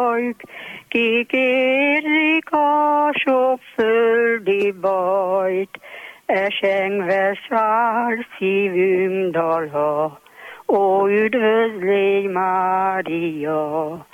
Kik érzik a sok földi bajt, esengve száll szívünk dala, ó üdvözlégy Mária!